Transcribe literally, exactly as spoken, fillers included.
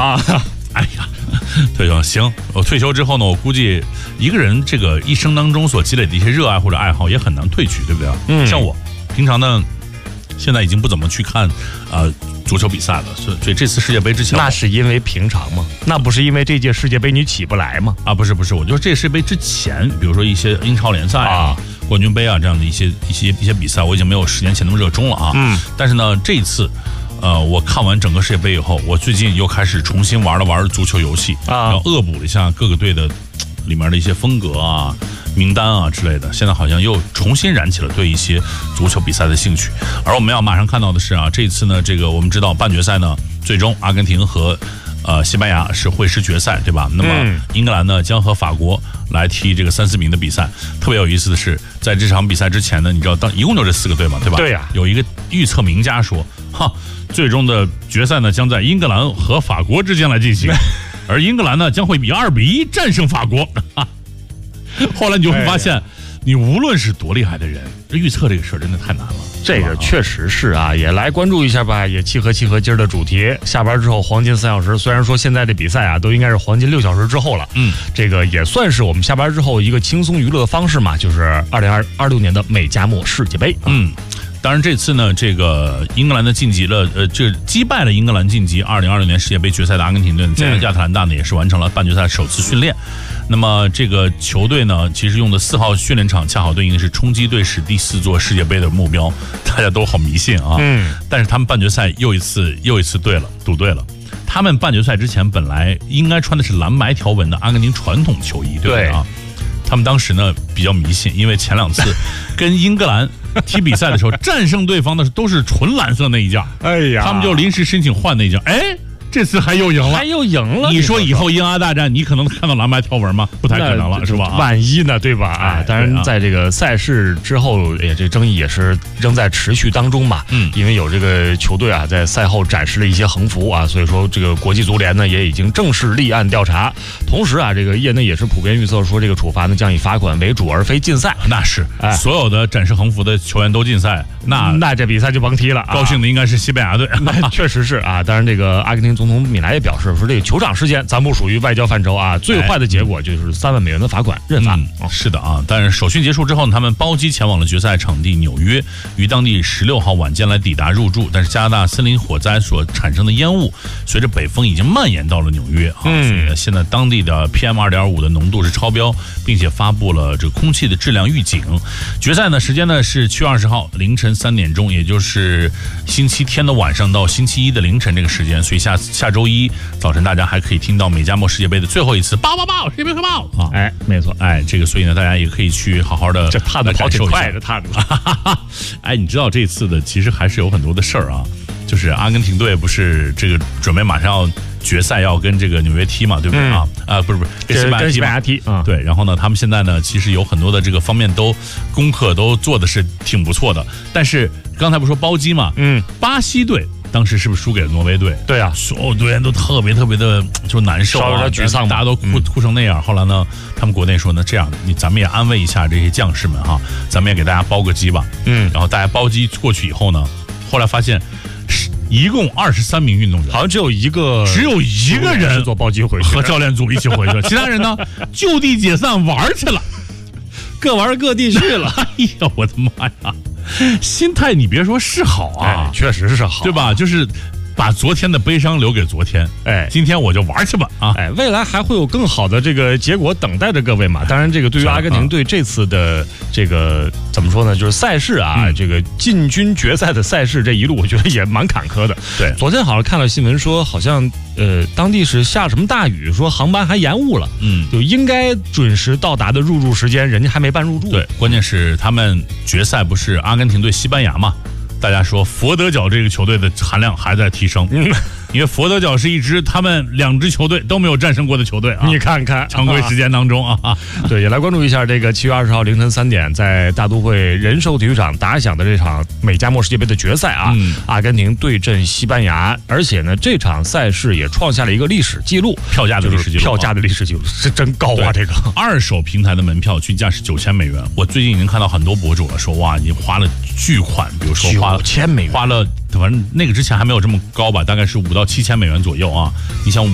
啊。 哎呀，退休行，我退休之后呢，我估计一个人这个一生当中所积累的一些热爱或者爱好也很难褪去，对不对？嗯，像我平常呢，现在已经不怎么去看呃足球比赛了，所以所以这次世界杯之前， 那是因为平常吗？那不是因为这届世界杯你起不来吗？ 啊，不是不是，我就是这世界杯之前，比如说一些英超联赛啊、冠军杯啊这样的一些一些一些比赛，我已经没有十年前那么热衷了啊。嗯，但是呢，这一次。呃，我看完整个世界杯以后，我最近又开始重新玩了玩足球游戏啊，然后恶补了一下各个队的里面的一些风格啊、名单啊之类的。现在好像又重新燃起了对一些足球比赛的兴趣。而我们要马上看到的是啊，这一次呢，这个我们知道半决赛呢，最终阿根廷和呃西班牙是会师决赛，对吧？那么英格兰呢将和法国来踢这个三四名的比赛。特别有意思的是，在这场比赛之前呢，你知道当一共就这四个队嘛，对吧？ 对呀、啊。 有一个预测名家说，哈。最终的决赛呢，将在英格兰和法国之间来进行，而英格兰呢将会以二比一战胜法国。后来你就会发现，你无论是多厉害的人，预测这个事儿真的太难了。 这个确实是啊，也来关注一下吧，也契合契合今儿的主题。下班之后黄金三小时，虽然说现在的比赛啊都应该是黄金六小时之后了，嗯，这个也算是我们下班之后一个轻松娱乐的方式嘛，就是二零二六年的美加墨世界杯，啊、 嗯。当然，这次呢，这个英格兰的晋级了，呃，这击败了英格兰晋级二零二六年世界杯决赛的阿根廷队，在亚特兰大呢也是完成了半决赛首次训练。那么这个球队呢，其实用的四号训练场恰好对应的是冲击队史第四座世界杯的目标，大家都好迷信啊。嗯。但是他们半决赛又一次又一次对了，赌对了。他们半决赛之前本来应该穿的是蓝白条纹的阿根廷传统球衣，对不对啊？他们当时呢比较迷信，因为前两次跟英格兰踢比赛的时候，战胜对方的都是纯蓝色那一件，哎呀，他们就临时申请换那一件，哎。这次还又赢了， 还又赢了。 你说以后英阿大战，你可能看到蓝白条纹吗？不太可能了，是吧？ 万一呢，对吧？啊，当然，在这个赛事之后，也这争议也是仍在持续当中嘛。嗯，因为有这个球队啊，在赛后展示了一些横幅啊，所以说这个国际足联呢也已经正式立案调查。同时啊，这个业内也是普遍预测说，这个处罚呢将以罚款为主，而非禁赛。 那是，哎，所有的展示横幅的球员都禁赛，那那这比赛就甭踢了。 高兴的应该是西班牙队， 那确实是啊。当然，这个阿根廷总统米莱也表示说，这个球场事件咱不属于外交范畴啊，最坏的结果就是三万美元的罚款，认罚、 嗯哦。是的啊，但是首训结束之后，他们包机前往了决赛场地纽约，于当地十六号晚间来抵达入住。但是加拿大森林火灾所产生的烟雾，随着北风已经蔓延到了纽约啊，嗯、所以呢，现在当地的 P M 二点五 的浓度是超标，并且发布了这个空气的质量预警。决赛呢时间呢是七月二十号凌晨三点钟，也就是星期天的晚上到星期一的凌晨这个时间，所以下下周一早晨大家还可以听到美加墨世界杯的最后一次报报报世界杯快报啊！ 哎，没错， 哎，这个所以呢，大家也可以去好好的这踏的跑挺快的踏的， 哎，你知道这次的其实还是有很多的事儿啊，就是阿根廷队不是这个准备马上要决赛要跟这个纽约踢嘛，对不对、嗯、啊？啊，不是不是， 跟西班牙踢啊、 嗯。对，然后呢，他们现在呢，其实有很多的这个方面都功课都做的是挺不错的，但是刚才不说包机嘛，嗯，巴西队。当时是不是输给了挪威队？ 对啊， 所有队员都特别特别的就难受、啊， 有点沮丧， 大家都哭、嗯、哭成那样。后来呢，他们国内说呢，这样你咱们也安慰一下这些将士们哈，咱们也给大家包个机吧。嗯，然后大家包机过去以后呢，后来发现一共二十三名运动员， 好像只有一个， 只有一个人坐包机回去， 和教练组一起回去了，其他人呢就地解散玩去了， 各玩各地去了。 哎呀，我的妈呀！心态你别说是好啊， 哎、确实是好， 对吧？就是把昨天的悲伤留给昨天，哎，今天我就玩去吧啊！ 哎，未来还会有更好的这个结果等待着各位嘛。当然，这个对于阿根廷队这次的这个怎么说呢？就是赛事啊，嗯、这个进军决赛的赛事这一路，我觉得也蛮坎坷的。 对， 昨天好像看了新闻说，好像呃当地是下什么大雨，说航班还延误了，嗯，就应该准时到达的入住时间，人家还没办入住。 对，关键是他们决赛不是阿根廷对西班牙嘛？大家说佛得角这个球队的含量还在提升，嗯，因为佛得角是一支他们两支球队都没有战胜过的球队啊。 你看看常规时间当中啊， 对，也来关注一下这个七月二十号凌晨三点在大都会人寿体育场打响的这场美加墨世界杯的决赛啊，嗯、阿根廷对阵西班牙，而且呢这场赛事也创下了一个历史记录， 票价的历史记录， 票价的历史记录是真高啊！这个二手平台的门票均价是九千美元，我最近已经看到很多博主了，说哇，你花了巨款，比如说花了九千美元， 花了。反正那个之前还没有这么高吧，大概是五到七千美元左右啊。你想